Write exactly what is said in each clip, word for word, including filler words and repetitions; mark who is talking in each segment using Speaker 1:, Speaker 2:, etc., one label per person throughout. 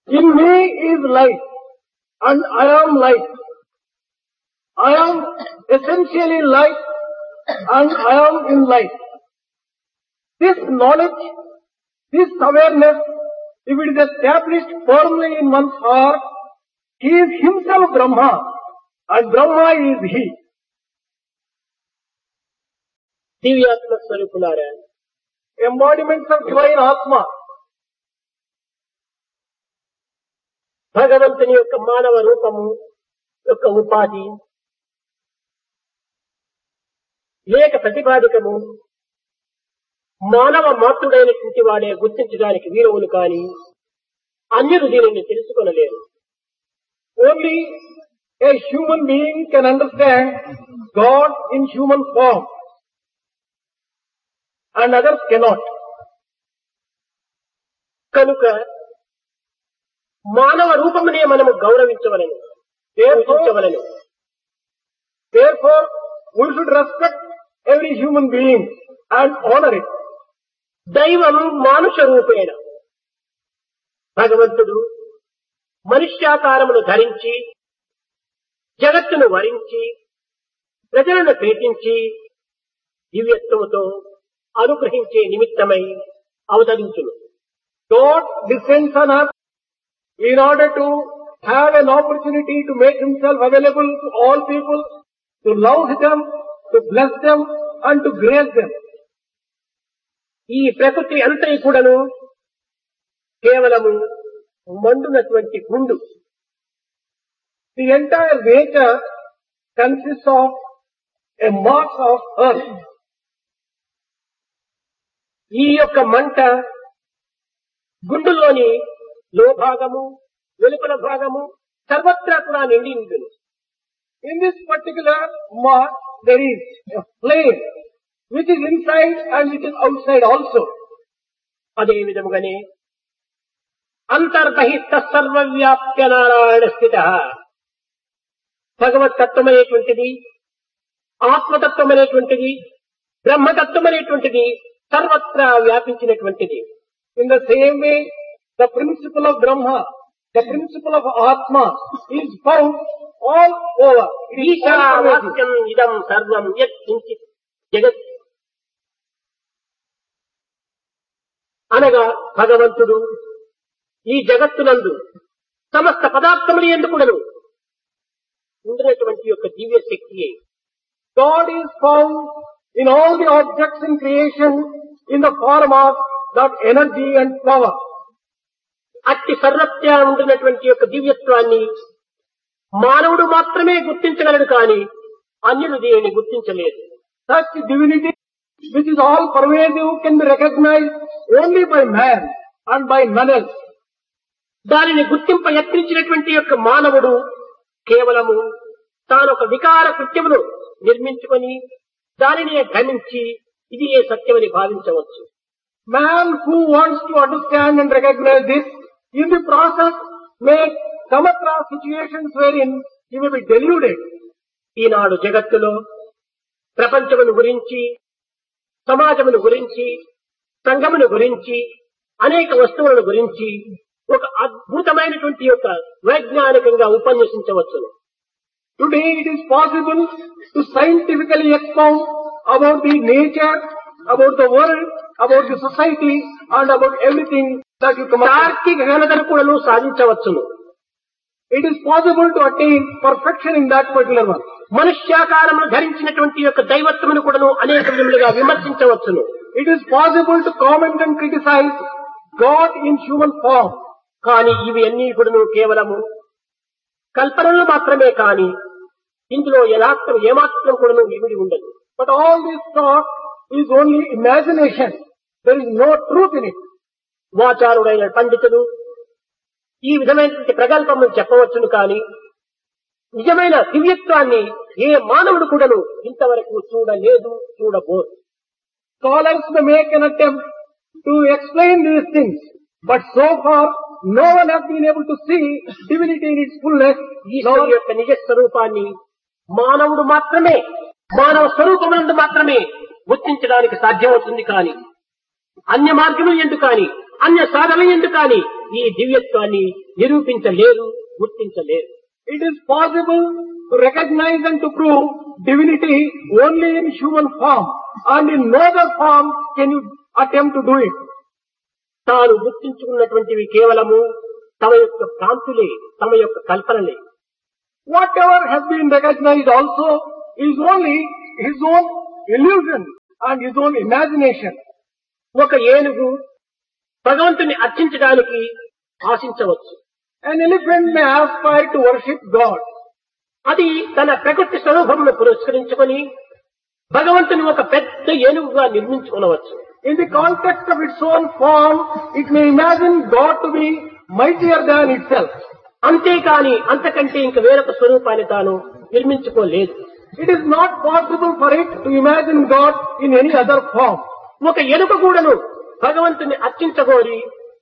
Speaker 1: In me is light, and I am light. I am essentially light, and I am in light. This knowledge, this awareness, if it is established firmly in one's heart, he is himself Brahma, and Brahma is he.
Speaker 2: దివ్యాత్మ స్వరూపులారా,
Speaker 1: Embodiments of divine Atma.
Speaker 2: భగవంతుని యొక్క మానవ రూపము యొక్క ఉపాధి లేక ప్రతిపాదికము మానవ మాతృడైనటువంటి వాడే గుర్తించడానికి వీరవులు కాని అన్యులు దీనిని తెలుసుకొనలేరు.
Speaker 1: Only a human being can understand God in human form, and others cannot.
Speaker 2: కనుక మానవ రూపమునే మనము గౌరవించవలను, పూజించవలను.
Speaker 1: Therefore, we should respect every human being and honor it.
Speaker 2: దైవం మానుష రూపేణ, భగవంతుడు మనుష్యాకారమును ధరించి జగత్తును వరించి ప్రజలను ప్రేమించి దివ్యత్వముతో అనుగ్రహించే నిమిత్తమై అవతరించును.
Speaker 1: God descends on earth in order to have an opportunity to make himself available to all people, to love them, to bless them, and to grace them.
Speaker 2: ఈ ప్రకృతి అంతటి కూడాను కేవలము మండునటువంటి గుండు.
Speaker 1: The entire nature consists of a mass of earth.
Speaker 2: ఈ యొక్క మంట గుండులోని లోభాగము వెలుపల భాగము సర్వత్రా కూడా నిండి ఉంటుంది.
Speaker 1: In this particular mass there is a flame which is inside and which is outside also.
Speaker 2: అదే విధముగానే అంతర్బహిష్ట సర్వవ్యాప్య నారాయణ స్థిత, భగవత్ తత్వం అనేటువంటిది, ఆత్మతత్వం అనేటువంటిది, బ్రహ్మతత్వం అనేటువంటిది సర్వత్రా వ్యాపించినటువంటిది.
Speaker 1: In the same way, the principle of Brahma, the principle of Atma is found all over.
Speaker 2: ఈశావాస్యం ఇదం సర్వం యత్ కించిత్ జగత్ అనగా భగవంతుడు ఈ జగత్తునందు సమస్త పదార్థములు ఎందుకుడను ఉండినటువంటి యొక్క దివ్య శక్తియే.
Speaker 1: God is found in all the objects in creation in the form of that energy and power.
Speaker 2: అట్టి సర్వత్రా ఉండినటువంటి యొక్క దివ్యత్వాన్ని మానవుడు మాత్రమే గుర్తించగలడు కానీ అన్యులు దీనిని గుర్తించలేదు.
Speaker 1: Such divinity which is all pervasive can be recognized only by man and by none else.
Speaker 2: దానిని గుర్తింప యత్నించినటువంటి యొక్క మానవుడు కేవలము తానొక వికార కృత్యమును నిర్మించుకొని దానిని భ్రమించి ఇది ఏ సత్యమని భావించవచ్చు.
Speaker 1: Man who wants to understand and recognize this, in the process may come across situations wherein he may be deluded.
Speaker 2: ఈనాడు జగత్తులో ప్రపంచమును గురించి, సమాజమును గురించి, సంఘమును గురించి, అనేక వస్తువులను గురించి ఒక అద్భుతమైనటువంటి యొక్క వైజ్ఞానికంగా ఉపన్యసించవచ్చును.
Speaker 1: Today it is possible to scientifically expound about the nature, about the world, about the society and about everything that you come across.
Speaker 2: తార్కిక ఘనతను కూడాను సాధించవచ్చును.
Speaker 1: It is possible to attain perfection in that particular one.
Speaker 2: మనుష్యాకారమును ధరించినటువంటి యొక్క దైవత్వమును కూడాను అనేక విధములుగా విమర్శించవచ్చును.
Speaker 1: It is possible to comment and criticize God in human form.
Speaker 2: కానీ ఇవి అన్ని కూడాను కేవలము కల్పనలు మాత్రమే కాని ఇందులో యథార్థం ఏమాత్రం కూడాను ఇమిడి ఉండదు.
Speaker 1: But all this thought is only imagination. There is no truth in it.
Speaker 2: వాచారుడైన పండితులు ఈ విధమైనటువంటి ప్రగల్భములు చెప్పవచ్చును కానీ నిజమైన దివ్యత్వాన్ని ఏ మానవుడు కూడాను ఇంతవరకు చూడలేదు, చూడబోదు.
Speaker 1: Scholars may make an attempt to explain these things, but so far no one has been able to see divinity in its fullness.
Speaker 2: ఈశ్వరు యొక్క నిజ స్వరూపాన్ని మానవుడు మాత్రమే మానవ స్వరూపమునందు మాత్రమే గుర్తించడానికి సాధ్యమవుతుంది కానీ అన్య మార్గములు ఎందుకు కానీ అన్య సాధన ఎందుకు కానీ ఈ దివ్యత్వాన్ని నిరూపించలేరు, గుర్తించలేరు.
Speaker 1: It is possible to recognize and to prove divinity only in human form, and in no other form can you attempt to do it.
Speaker 2: తాను గుర్తించుకున్నటువంటివి కేవలము తమ యొక్క కాంతులే, తమ యొక్క కల్పనలే.
Speaker 1: Whatever has been recognized also is only his own illusion and his own imagination.
Speaker 2: ఒక ఏనుగు భగవంతుని అర్చించడానికి ఆశించవచ్చు.
Speaker 1: An elephant may aspire to worship God.
Speaker 2: అది తన ప్రకృతి స్వరూపమును పురస్కరించుకొని భగవంతుని ఒక పెద్ద ఏనుగుగా నిర్మించుకోవచ్చు.
Speaker 1: In the context of its own form, it may imagine God to be mightier than itself.
Speaker 2: అంతేకాని అంతకంటే ఇంక వేరొక స్వరూపాన్ని తాను నిర్మించుకోలేదు.
Speaker 1: It is not possible for it to imagine God in any other form.
Speaker 2: ఒక ఎలుక కూడాను భగవంతుని అర్చించగోరి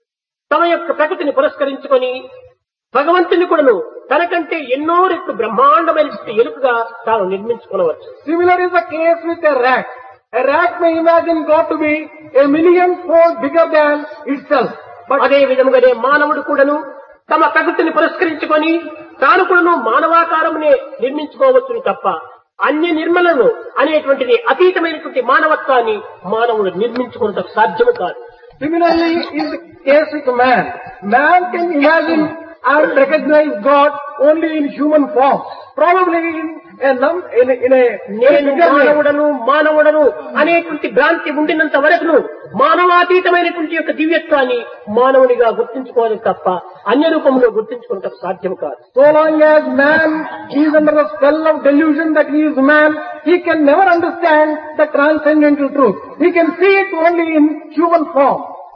Speaker 2: తమ యొక్క ప్రకృతిని పురస్కరించుకొని భగవంతుని కూడాను తనకంటే ఎన్నో రెట్లు బ్రహ్మాండమైన ఎలుకగా తాను నిర్మించుకోవచ్చు.
Speaker 1: Similar is the case with a rat. A rat may imagine God to be a million fold bigger than itself.
Speaker 2: But అదే విధముగానే మానవుడు కూడాను తమ ప్రకృతిని పురస్కరించుకొని తాను కూడాను మానవాకారమునే నిర్మించుకోవచ్చును తప్ప అన్య నిర్మలను అనేటువంటిది అతీతమైనటువంటి మానవత్వాన్ని మానవుడు నిర్మించుకున్నటకు సాధ్యము కాదు.
Speaker 1: Similarly is the case with man. Man can imagine and recognize God only in human form. Probably in a num in a, in a
Speaker 2: నేను మానవుడను మానవుడను అనేటువంటి భ్రాంతి ఉండినంత వరకును మానవాతీతమైనటువంటి యొక్క దివ్యత్వాన్ని మానవునిగా గుర్తించుకోవాలి తప్ప అన్య రూపంలో గుర్తించుకున్నటకు సాధ్యం కాదు.
Speaker 1: So long as man is under the spell of delusion that he is man, he can never understand the transcendental truth. He can see it only in human form.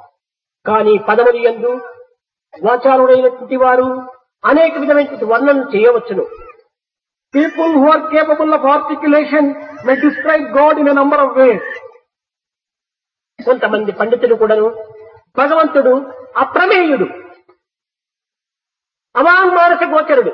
Speaker 2: కానీ పదములు యందు వాచారుడైనటువంటి వారు అనేక విధమైనటువంటి వర్ణన చేయవచ్చును.
Speaker 1: People who are capable of articulation may describe God in a number of ways.
Speaker 2: కొంతమంది పండితులు కూడాను భగవంతుడు అప్రమేయుడు, అవాంగ్మానస గోచరుడు,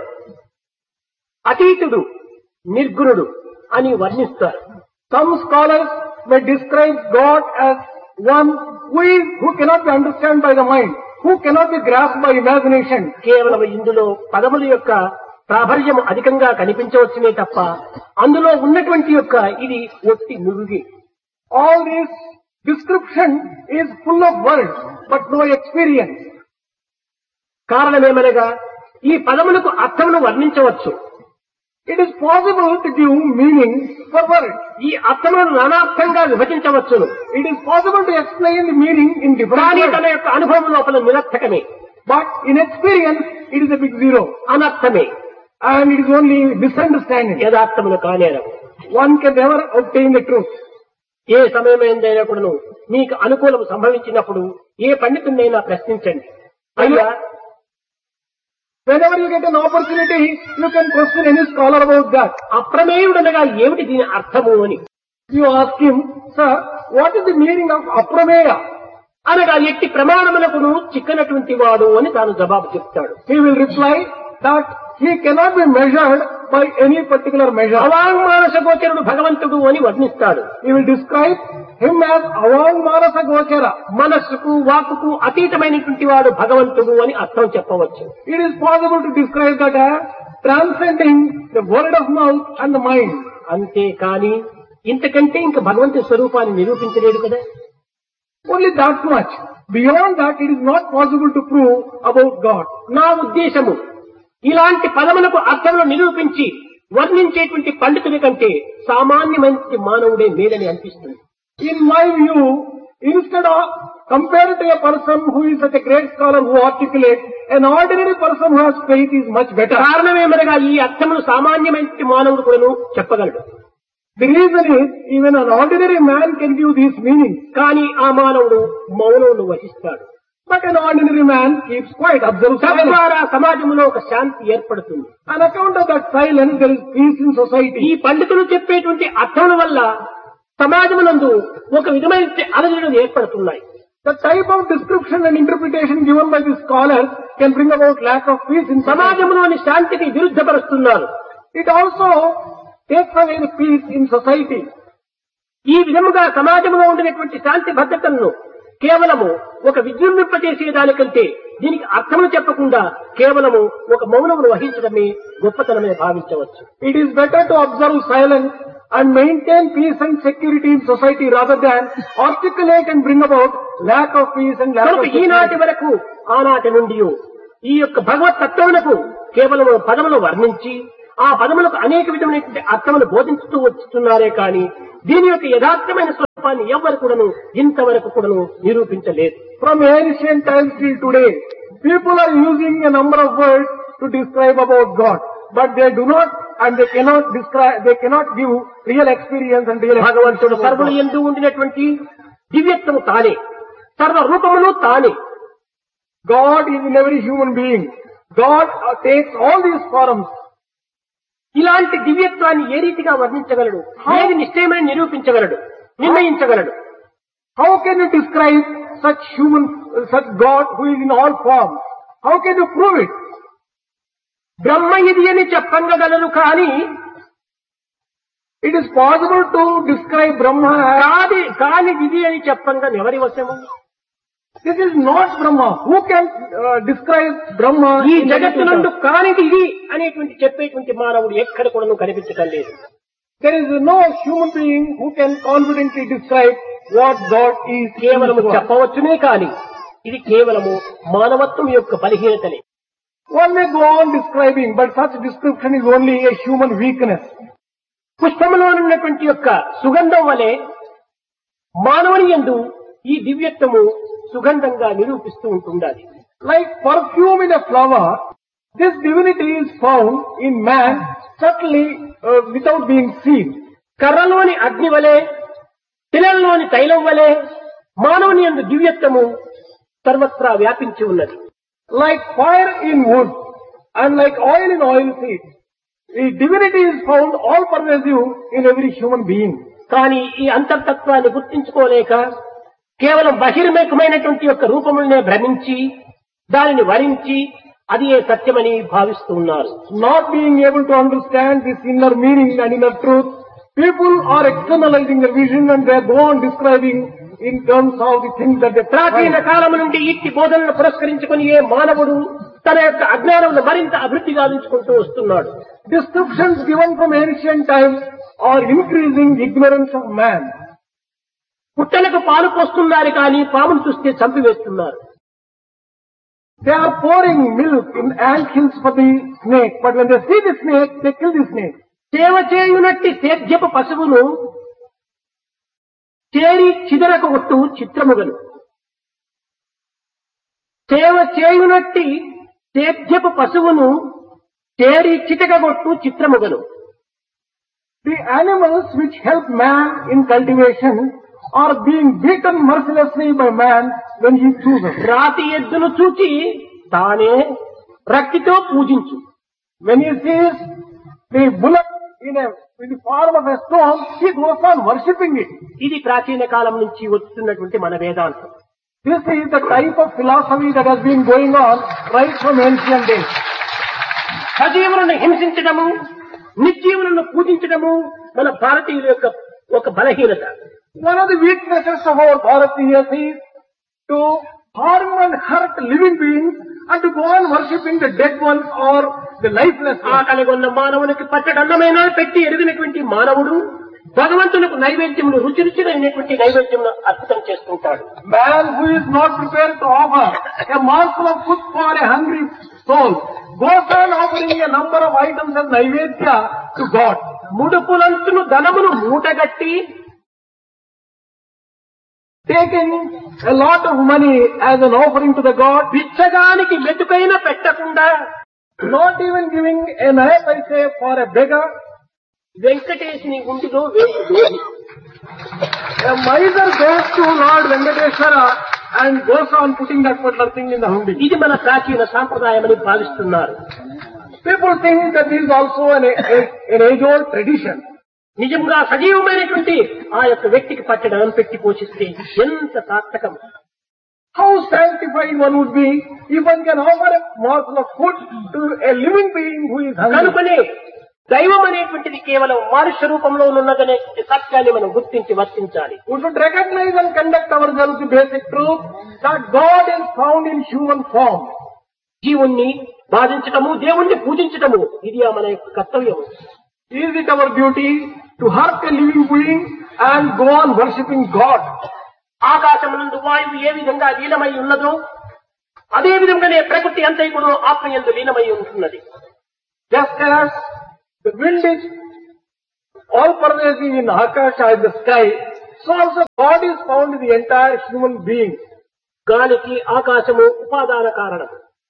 Speaker 2: అతీతుడు, నిర్గుణుడు అని వర్ణిస్తారు.
Speaker 1: Some scholars may describe God as one who is who cannot be understood by the mind, who cannot be grasped by imagination.
Speaker 2: కేవలం ఇందులో పదముల యొక్క ప్రాబల్యం అధికంగా కనిపించవచ్చునే తప్ప అందులో ఉన్నటువంటి యొక్క ఇది ఒట్టి నురుగి.
Speaker 1: All this description is full of words but no experience.
Speaker 2: కారణమేమనగా ఈ పదములకు అర్థమును వర్ణించవచ్చు.
Speaker 1: It is possible to give meaning for words.
Speaker 2: ఈ అర్థములను నానార్థంగా విభజించవచ్చును.
Speaker 1: It is possible to explain the meaning in different
Speaker 2: కానీ
Speaker 1: words.
Speaker 2: తన యొక్క అనుభవం లోపల నిరర్థకమే.
Speaker 1: But in experience it is a big zero.
Speaker 2: అనర్థమే.
Speaker 1: And it is only misunderstanding.
Speaker 2: యథార్థమును కానేరవు.
Speaker 1: One can never obtain the truth.
Speaker 2: ఏ సమయమైందైనా కూడాను మీకు అనుకూలం సంభవించినప్పుడు ఏ పండితుడినైనా ప్రశ్నించండి. అయ్యా,
Speaker 1: whenever you get an opportunity, you can question any scholar about that.
Speaker 2: అప్రమేయుడనగా ఏమిటి దీని అర్థము అని.
Speaker 1: You ask him, sir, what is the meaning of aprameya?
Speaker 2: అనగా ఎట్టి ప్రమాణములకును చిక్కనటువంటి వాడు అని తాను జవాబు చెప్తాడు.
Speaker 1: He will reply that he cannot be measured by any particular measure.
Speaker 2: అవాంగ్మానస గోచరుడు భగవంతుడు అని వర్ణిస్తాడు.
Speaker 1: He will describe him as avangmanasa gochara.
Speaker 2: మనస్సుకు వాక్కుకు అతీతమైనటువంటి వాడు భగవంతుడు అని అర్థం చెప్పవచ్చు.
Speaker 1: It is possible to describe that as transcending the word of mouth and the mind.
Speaker 2: అంతేకాని ఇంతకంటే ఇంక భగవంతుడి స్వరూపాన్ని నిరూపించలేడు కదా.
Speaker 1: Only that much. Beyond that, it is not possible to prove about God.
Speaker 2: నా ఉద్దేశము ఇలాంటి పదములకు అర్థములు నిరూపించి వర్ణించేటువంటి పండితుడి కంటే సామాన్యమైన మానవుడే మేలని అనిపిస్తుంది.
Speaker 1: In my view, instead of compared to a person who is such a great scholar who articulates, an ordinary person who has faith is much better.
Speaker 2: కారణమేమనగా ఈ అర్థములు సామాన్యమైన మానవుడు కూడాను చెప్పగలడు.
Speaker 1: The reason is, even an ordinary man can give these meanings.
Speaker 2: కానీ ఆ మానవుడు మౌనమును వహిస్తాడు.
Speaker 1: But an ordinary man keeps quiet, observes silence.
Speaker 2: తద్వారా సమాజంలో ఒక శాంతి ఏర్పడుతుంది.
Speaker 1: On account of that silence, there is peace in society.
Speaker 2: ఈ పండితులు చెప్పేటువంటి అర్థముల వల్ల సమాజమునందు ఒక విధమైన అలజడులు ఏర్పడుతున్నాయి.
Speaker 1: The type of description and interpretation given by the scholars can bring about lack of peace in society.
Speaker 2: సమాజంలోని శాంతికి విరుద్ధపరుస్తున్నారు.
Speaker 1: It also takes away the peace in society.
Speaker 2: ఈ విధముగా సమాజంలో ఉండినటువంటి శాంతి భద్రతలను కేవలము ఒక విజృంభింపజేసేదానికంటే దీనికి అర్థములు చెప్పకుండా కేవలము ఒక మౌనమును వహించడమే గొప్పతనమే భావించవచ్చు.
Speaker 1: It is better to observe silence and maintain peace and security in society rather than articulate and bring about lack of peace and lack of
Speaker 2: కనుక
Speaker 1: security.
Speaker 2: ఈనాటి వరకు ఆనాటి నుండి ఈ యొక్క భగవత్ తత్వమునకు కేవలం పదములు వర్ణించి ఆ పదములకు అనేక విధమైనటువంటి అర్థములు బోధించుతూ వస్తున్నారే కానీ దీని యొక్క యథార్థమైన స్వరూపాన్ని ఎవ్వరు కూడాను ఇంతవరకు కూడాను నిరూపించలేదు.
Speaker 1: From ancient times till today, people are using a number of words to describe about God, but they do not and they cannot describe, they cannot give real experience and real
Speaker 2: భగవంతుడు సర్వులు యందు ఉండినటువంటి దివ్యత్వము తానే, సర్వ రూపములు తానే.
Speaker 1: God is in every human being. God uh, takes all these forms.
Speaker 2: ఇలాంటి దివ్యత్వాన్ని ఏ రీతిగా వర్ణించగలడు, ఏది నిశ్చయమని నిరూపించగలడు, నిర్ణయించగలడు?
Speaker 1: How can you describe such human, uh, such God who is in all forms? How can you prove it?
Speaker 2: బ్రహ్మ ఇది అని చెప్పగలరు కానీ
Speaker 1: It is possible to describe Brahma as,
Speaker 2: కాది కాని ఇది అని చెప్పంగా ఎవరి వశము?
Speaker 1: this is not Brahma. Who can uh, describe Brahma?
Speaker 2: ఈ
Speaker 1: in
Speaker 2: జగత్తు
Speaker 1: any
Speaker 2: నుండి
Speaker 1: terms?
Speaker 2: కానిది ఇది అనేటువంటి చెప్పేటువంటి మానవుడు ఎక్కడ కూడా కనిపించటం లేదు.
Speaker 1: There is no human being who can confidently describe what God is.
Speaker 2: కేవలము చెప్పవచ్చునే కాని ఇది కేవలము మానవత్వం యొక్క బలహీనతలే.
Speaker 1: One may go on describing, but such description is only a human weakness.
Speaker 2: పుష్పములో ఉన్నటువంటి యొక్క సుగంధం వలె మానవుని యందు ఈ దివ్యత్వము సుగంధంగా నిరూపిస్తూ ఉంటుండాలి.
Speaker 1: Like perfume in a flower, this divinity is found in man subtly uh, without being seen.
Speaker 2: కర్రలోని అగ్ని వలె, తిలలోని తైలం వలె మానవుని యందు దివ్యత్వము సర్వత్రా వ్యాపించి ఉన్నది.
Speaker 1: Like fire in wood and like oil in oil seed, the divinity is found all pervasive in every human being.
Speaker 2: కానీ ఈ అంతర్తత్వాన్ని గుర్తించుకోలేక కేవలం బహిర్ముఖమైనటువంటి యొక్క రూపములనే భ్రమించి దానిని వరించి అది ఏ సత్యమని భావిస్తూ ఉన్నారు.
Speaker 1: Not being able to understand this inner meaning and inner truth, people are externalizing their vision and they go on describing in terms of the things that they
Speaker 2: ప్రాచీన
Speaker 1: find.
Speaker 2: కాలము నుండి ఇట్టి బోధనను పురస్కరించుకుని ఏ మానవుడు తన యొక్క అజ్ఞానమును మరింత అభివృద్ధి గావించుకుంటూ వస్తున్నాడు.
Speaker 1: Descriptions given from ancient times are increasing ignorance of man.
Speaker 2: పుట్టలకు పాలు పోస్తున్నారు కానీ పామును చూస్తే చంపివేస్తున్నారు.
Speaker 1: They are pouring milk in ant hills for the snake, but when they see the snake, they kill the snake.
Speaker 2: సేవ చేయునట్టి సేద్యపు పశువును చేరి చిదరకొట్టు చిత్రముగను. సేవ చేయునట్టి సేద్యపు పశువును చేరి చితకగొట్టు చిత్రముగను.
Speaker 1: The animals which help man in cultivation are being beaten mercilessly by man when he chooses.
Speaker 2: రాతి ఎద్దును చూచి తానే రక్తితో పూజించు.
Speaker 1: When he sees the bullock in a in the form of a stone, he goes on worshipping it.
Speaker 2: ఇది ప్రాచీన కాలం నుంచి వస్తున్నటువంటి మన వేదాంతం.
Speaker 1: This is the type of philosophy that has been going on right from ancient days.
Speaker 2: సజీవులను హింసించడము, నిర్జీవులను పూజించడము మన భారతీయుల యొక్క ఒక బలహీనత.
Speaker 1: One of the weaknesses of our Bharatiyas is to harm and hurt living beings and to go on worshipping the dead ones or the lifeless ones.
Speaker 2: ఆకలిగొన్న మానవునికి పచ్చడన్నమైనా పెట్టి ఎరిగినటువంటి మానవుడు భగవంతునికి నైవేద్యమును రుచి రుచినైనటువంటి నైవేద్యమును అర్పితం చేస్తుంటాడు.
Speaker 1: Man who is not prepared to offer a morsel of food for a hungry soul goes on offering a number of items as naivedya to God.
Speaker 2: ముడుపులంచును ధనమును మూటగట్టి
Speaker 1: taking a lot of money as an offering to the God,
Speaker 2: బిచ్చగానికి మెతుకైనా పెట్టకుండా
Speaker 1: not even giving a knife, I say, for a beggar.
Speaker 2: వెంకటేశుని గుండిలో వేయి వేయి.
Speaker 1: A miser goes to Lord Venkateshwara and goes on putting that particular thing in the hundi.
Speaker 2: ఇది మన ప్రాచీన సాంప్రదాయమని భావిస్తున్నారు.
Speaker 1: People think that this is also an, a, an age-old tradition.
Speaker 2: నిజంగా సజీవమైనటువంటి ఆ యొక్క వ్యక్తికి పట్టడం పెట్టి పోషిస్తే ఎంత సార్థకం.
Speaker 1: How sanctified one would be if one can offer a morsel of food to a living being who is hungry.
Speaker 2: కనుకనే దైవం అనేటువంటిది కేవలం మనుష్య రూపంలో ఉన్నదనే సత్యాన్ని మనం గుర్తించి వర్తించాలి.
Speaker 1: We should recognize and conduct ourselves the basic truth that God is found in human form.
Speaker 2: జీవుణ్ణి బాధించటము, దేవుణ్ణి పూజించటము ఇది మన యొక్క కర్తవ్యం.
Speaker 1: Is it our duty to hurt a living being and go on worshipping God?
Speaker 2: ఆకాశమునందు వాయువు ఏ విధంగా లీనమై ఉన్నదో అదే విధంగానే ప్రకృతి అంతైకుడు ఆత్మయందు లీనమై ఉంటున్నది.
Speaker 1: Just as the wind is all pervasive in Akasha, in the sky, so also God is found in the entire human being.
Speaker 2: గాలికి ఆకాశము ఉపాదాన కారణం.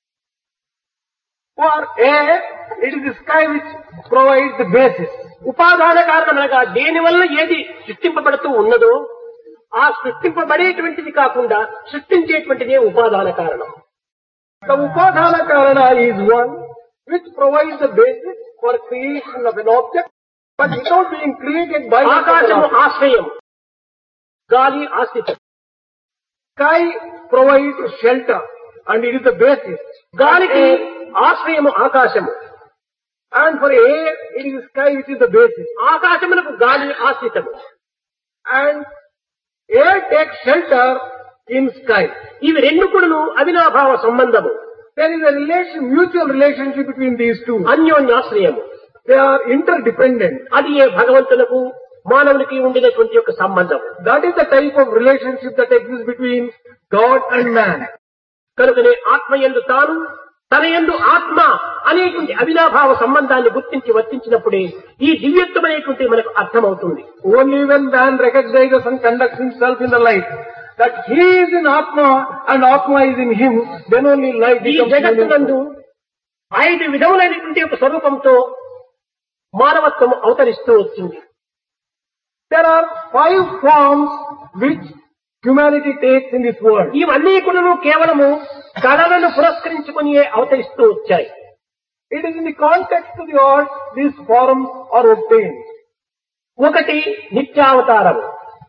Speaker 1: For air, it is the sky which provides the basis.
Speaker 2: ఉపాదాన కారణమనగా దేని వల్ల ఏది సృష్టింపబడుతూ ఉన్నదో ఆ సృష్టింపబడేటువంటిది కాకుండా సృష్టించేటువంటిదే ఉపాదాన కారణం.
Speaker 1: The upadana karana is one which provides the basis for creation of an object, but without being created by the
Speaker 2: ఆకాశము
Speaker 1: other.
Speaker 2: ఆశ్రయం, గాలి ఆశ్రితం.
Speaker 1: Sky provides shelter and it is the basis.
Speaker 2: గాలికి ఆశ్రయము ఆకాశము,
Speaker 1: And for air, it is the sky which is the basis.
Speaker 2: ఆకాశమునకు గాలి ఆశ్రితము.
Speaker 1: And air takes shelter in sky.
Speaker 2: ఇవి రెండు కూడాను అవినాభావ సంబంధము.
Speaker 1: There is a relation, mutual relationship between these two.
Speaker 2: అన్యోన్యాశ్రయము.
Speaker 1: They are interdependent.
Speaker 2: అది ఏ భగవంతులకు మానవునికి ఉండినటువంటి యొక్క సంబంధం.
Speaker 1: That is the type of relationship that exists between God and man.
Speaker 2: కనుకనే ఆత్మయందు తాను, తన యందు ఆత్మ అనేటువంటి అవినాభావ సంబంధాన్ని గుర్తించి వర్తించినప్పుడే ఈ దివ్యత్వమైనటువంటి మనకు అర్థమవుతుంది.
Speaker 1: Only when man recognizes and conducts himself in the light, that he is in Atma and Atma is in him, then only life
Speaker 2: ఈ
Speaker 1: becomes
Speaker 2: జగత్తునందు
Speaker 1: meaningful.
Speaker 2: ఐదు విధములైనటువంటి యొక్క స్వరూపంతో మానవత్వం అవతరిస్తూ వచ్చింది.
Speaker 1: There are five forms which humanity takes in this world.
Speaker 2: ఇవన్నీ కూడా కేవలము కళలను పురస్కరించుకుని అవతరిస్తూ వచ్చాయి.
Speaker 1: It is in the context of the art these forms are obtained.
Speaker 2: ఒకటి నిత్యావతారము.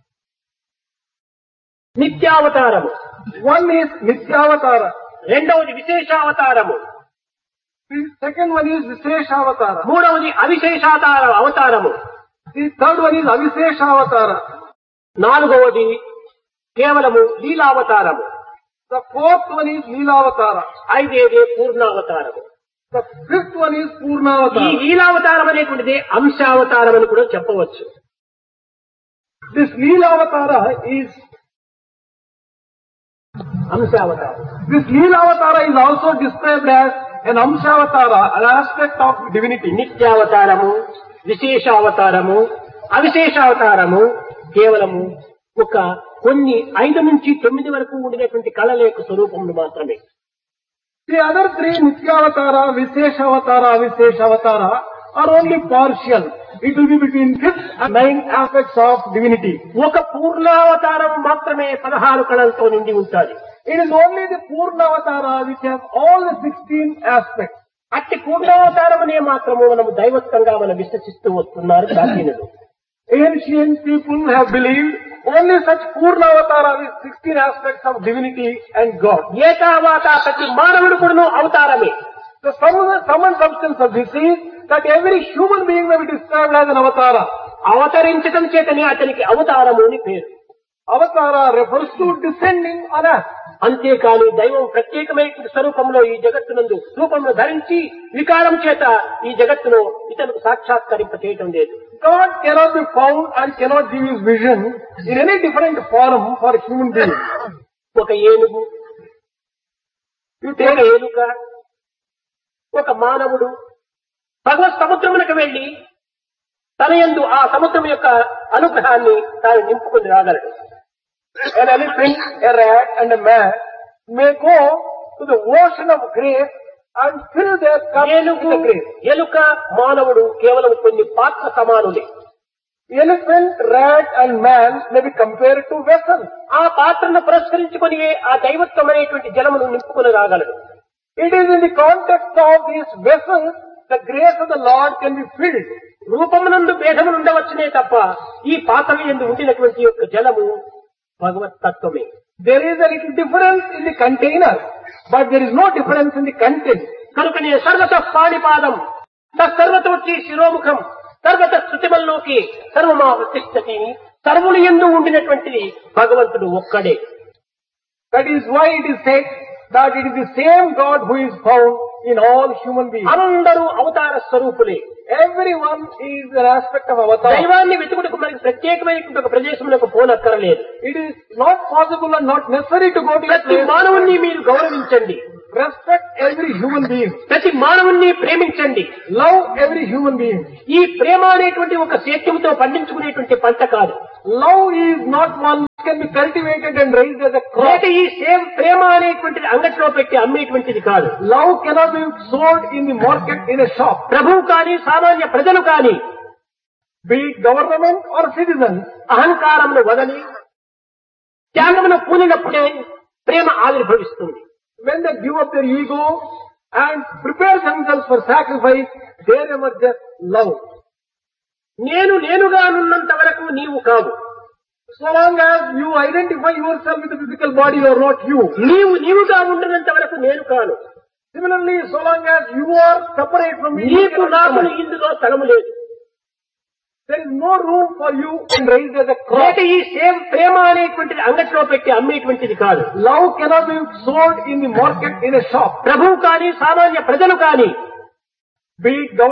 Speaker 2: నిత్యావతారము.
Speaker 1: One is Nityavatara.
Speaker 2: రెండవది విశేషావతారము.
Speaker 1: The second one is Visheshavatara.
Speaker 2: మూడవది అవిశేషావతార అవతారము.
Speaker 1: The third one is Avisheshavatara.
Speaker 2: నాలుగవది కేవలము లీలావతారము.
Speaker 1: The fourth one is Leelavatara.
Speaker 2: ఐదేదే పూర్ణావతారము.
Speaker 1: The fifth one is
Speaker 2: ఈ
Speaker 1: Purnavatara.
Speaker 2: లీలావతారం అనేటువంటిది అంశావతారం అని కూడా చెప్పవచ్చు.
Speaker 1: This Leelavatara is
Speaker 2: అంశావతారం.
Speaker 1: This Leelavatara is also described as an Amshavatara, an aspect of divinity.
Speaker 2: నిత్యావతారము, విశేషావతారము, అవిశేషావతారము కేవలము ఒక కొన్ని ఐదు నుంచి తొమ్మిది వరకు ఉండినటువంటి కళల యొక్క స్వరూపములు మాత్రమే.
Speaker 1: The other three, Nityavatara, Visheshavatara, Avisheshavatara, are only partial. It will be between fifth and ninth aspects of divinity.
Speaker 2: ఒక పూర్ణావతారం మాత్రమే పదహారు కళలతో నిండి ఉంటుంది.
Speaker 1: It is only the Purnavatara which has all the sixteen aspects.
Speaker 2: అట్టి పూర్ణావతారమనే మాత్రము మనము దైవత్వంగా మనం విశ్వసిస్తూ వస్తున్నారు ప్రాచీనులు.
Speaker 1: Ancient people have believed only such Purnavatara with sixteen aspects of divinity and God.
Speaker 2: ఏతావాత ప్రతి మానవుడు కూడాను అవతారమే.
Speaker 1: The sum, sum and substance of this is that every human being may be described as an avatara.
Speaker 2: అవతరించడం చేతనే అతనికి అవతారము అని పేరు.
Speaker 1: Avatara refers to descending on us.
Speaker 2: అంతేకాని దైవం ప్రత్యేకమైన స్వరూపంలో ఈ జగత్తునందు రూపంలో ధరించి వికారం చేత ఈ జగత్తును ఇతనికి సాక్షాత్కరింప చేయటం లేదు.
Speaker 1: God cannot be found and cannot give his vision in any different form for human beings.
Speaker 2: ఒక ఏనుగు, ఒక ఏనుక, ఒక మానవుడు భగవత్ సముద్రమునకు వెళ్లి తన యందు ఆ సముద్రం యొక్క అనుగ్రహాన్ని తాను నింపుకుని రాగలడు.
Speaker 1: An elephant, a rat and a man may go to the ocean of grace and fill their cup with
Speaker 2: ఏనుగు,
Speaker 1: the grace.
Speaker 2: ఎలుక, మానవుడు కేవలం కొన్ని పాత్ర సమానులే.
Speaker 1: Elephant, rat and man may be compared to vessels.
Speaker 2: ఆ పాత్రను పురస్కరించుకొని ఆ దైవత్వం అనేటువంటి జలమును నింపుకుని రాగలడు.
Speaker 1: It is in the context of these vessels the grace of the Lord can be filled.
Speaker 2: రూపమునందు భేదములు ఉండవచ్చునే తప్ప ఈ పాత్ర యందు ఉండినటువంటి యొక్క జలము భగవత్ తత్వమే.
Speaker 1: There is a little difference in the container, but there is no difference in the content.
Speaker 2: కనుకనే సర్వత పాణిపాదం తత్సర్వతోచి శిరోముఖం సర్వత స్థుతిమల్లోకి సర్వమావతిష్టతి సర్వులు యందు ఉండినటువంటిది భగవంతుడు ఒక్కడే.
Speaker 1: That is why it is said that it is the same God who is found in all human beings.
Speaker 2: అందరూ అవతార స్వరూపులే.
Speaker 1: Everyone is an aspect of avatar.
Speaker 2: దైవాన్ని వెతుకుటకు మనకి ప్రత్యేకమైనటువంటి ఒక ప్రదేశంలోకి పోనక్కరలేదు.
Speaker 1: It is not possible and not necessary to go to a
Speaker 2: ప్రతి
Speaker 1: place.
Speaker 2: మానవుణ్ణి మీరు గౌరవించండి.
Speaker 1: Respect every human being.
Speaker 2: ప్రతి మానవుణ్ణి ప్రేమించండి.
Speaker 1: Love every human being.
Speaker 2: ఈ ప్రేమ అనేటువంటి ఒక సేద్యంతో పండించుకునేటువంటి పంట కాదు.
Speaker 1: Love is not one which can be cultivated and raised as a crop.
Speaker 2: లేక ఈ సేమ్ ప్రేమ అనేటువంటిది అంగట్లో పెట్టి అమ్మేటువంటిది కాదు.
Speaker 1: Love cannot be sold in the market in a shop.
Speaker 2: ప్రభువు కానీ సామాన్య ప్రజలు కానీ
Speaker 1: Be it government or citizens,
Speaker 2: అహంకారమును వదలి త్యాగమును పూనినప్పుడే ప్రేమ ఆవిర్భవిస్తుంది.
Speaker 1: when they give up their ego and prepare themselves for sacrifice, there emerges love.
Speaker 2: నేను నేనుగా ఉన్నంత వరకు నీవు కావు.
Speaker 1: So long as you identify yourself with the physical body, you are not you.
Speaker 2: నీవు నీవుగా ఉండినంత వరకు నేను కాను.
Speaker 1: Similarly, so long as you are separate from me, you
Speaker 2: నీకు
Speaker 1: cannot
Speaker 2: నాకును
Speaker 1: come.
Speaker 2: ఇందులో స్థలము లేదు.
Speaker 1: There is no room for you and raised as a crop.
Speaker 2: లేక ఈ సేమ్ ప్రేమ అనేటువంటిది అంగట్లో పెట్టి అమ్మేటువంటిది కాదు.
Speaker 1: Love cannot be sold in the market in a shop.
Speaker 2: ప్రభువు కానీ సామాన్య ప్రజలు కానీ
Speaker 1: Be it government